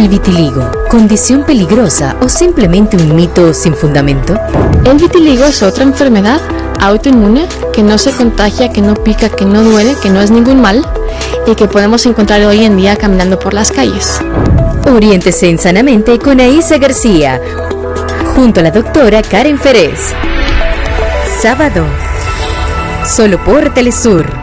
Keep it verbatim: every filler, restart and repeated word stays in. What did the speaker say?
el vitiligo, condición peligrosa o simplemente un mito sin fundamento? El vitiligo es otra enfermedad autoinmune que no se contagia, que no pica, que no duele, que no es ningún mal y que podemos encontrar hoy en día caminando por las calles. Oriéntese en Sanamente con Aisa García, junto a la doctora Karen Ferez. Sábado, solo por Telesur.